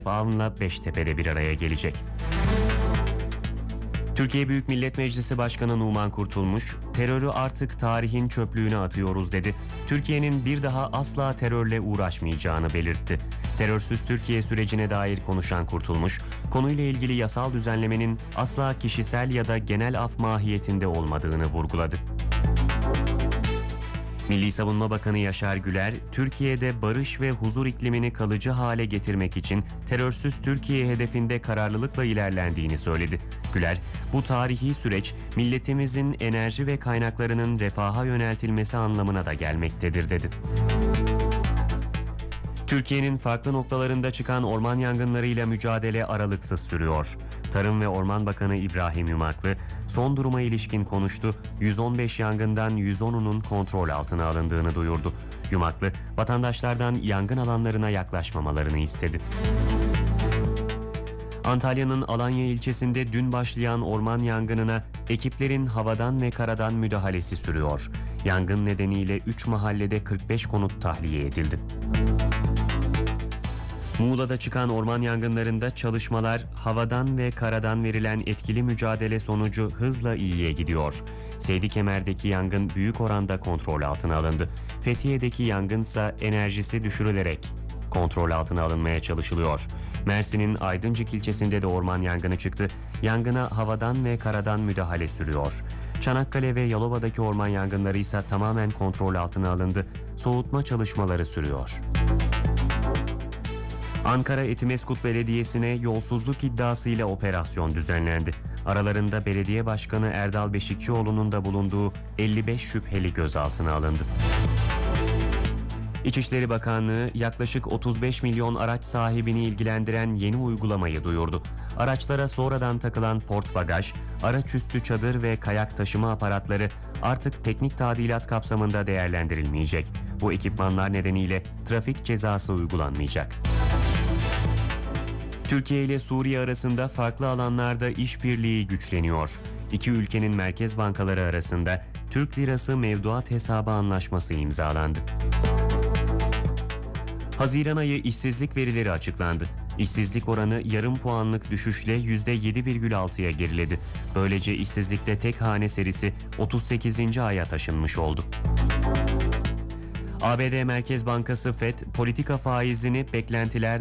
Van'la Beştepe'de bir araya gelecek. Türkiye Büyük Millet Meclisi Başkanı Numan Kurtulmuş, terörü artık tarihin çöplüğüne atıyoruz dedi. Türkiye'nin bir daha asla terörle uğraşmayacağını belirtti. Terörsüz Türkiye sürecine dair konuşan Kurtulmuş, konuyla ilgili yasal düzenlemenin asla kişisel ya da genel af mahiyetinde olmadığını vurguladı. Milli Savunma Bakanı Yaşar Güler, Türkiye'de barış ve huzur iklimini kalıcı hale getirmek için terörsüz Türkiye hedefinde kararlılıkla ilerlendiğini söyledi. Güler, bu tarihi süreç milletimizin enerji ve kaynaklarının refaha yöneltilmesi anlamına da gelmektedir dedi. Türkiye'nin farklı noktalarında çıkan orman yangınlarıyla mücadele aralıksız sürüyor. Tarım ve Orman Bakanı İbrahim Yumaklı, son duruma ilişkin konuştu, 115 yangından 110'unun kontrol altına alındığını duyurdu. Yumaklı, vatandaşlardan yangın alanlarına yaklaşmamalarını istedi. Antalya'nın Alanya ilçesinde dün başlayan orman yangınına ekiplerin havadan ve karadan müdahalesi sürüyor. Yangın nedeniyle 3 mahallede 45 konut tahliye edildi. Muğla'da çıkan orman yangınlarında çalışmalar havadan ve karadan verilen etkili mücadele sonucu hızla iyiye gidiyor. Seydikemer'deki yangın büyük oranda kontrol altına alındı. Fethiye'deki yangınsa enerjisi düşürülerek kontrol altına alınmaya çalışılıyor. Mersin'in Aydıncık ilçesinde de orman yangını çıktı. Yangına havadan ve karadan müdahale sürüyor. Çanakkale ve Yalova'daki orman yangınları ise tamamen kontrol altına alındı. Soğutma çalışmaları sürüyor. Ankara Etimeskut Belediyesi'ne yolsuzluk iddiasıyla operasyon düzenlendi. Aralarında belediye başkanı Erdal Beşikçioğlu'nun da bulunduğu 55 şüpheli gözaltına alındı. İçişleri Bakanlığı yaklaşık 35 milyon araç sahibini ilgilendiren yeni uygulamayı duyurdu. Araçlara sonradan takılan port bagaj, araçüstü çadır ve kayak taşıma aparatları artık teknik tadilat kapsamında değerlendirilmeyecek. Bu ekipmanlar nedeniyle trafik cezası uygulanmayacak. Türkiye ile Suriye arasında farklı alanlarda işbirliği güçleniyor. İki ülkenin merkez bankaları arasında Türk Lirası mevduat hesabı anlaşması imzalandı. Haziran ayı işsizlik verileri açıklandı. İşsizlik oranı yarım puanlık düşüşle %7,6'ya geriledi. Böylece işsizlikte tek hane serisi 38. aya taşınmış oldu. ABD Merkez Bankası FED politika faizini beklentiler